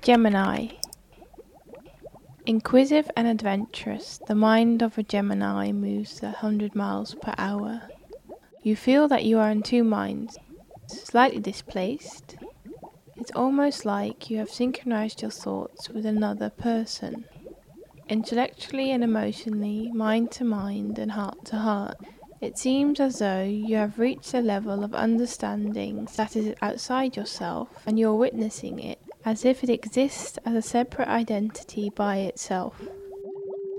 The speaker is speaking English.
Gemini. Inquisitive and adventurous, the mind of a Gemini moves 100 miles per hour. You feel that you are in two minds, slightly displaced. It's almost like you have synchronized your thoughts with another person. Intellectually and emotionally, mind to mind and heart to heart, it seems as though you have reached a level of understanding that is outside yourself and you're witnessing it as if it exists as a separate identity by itself.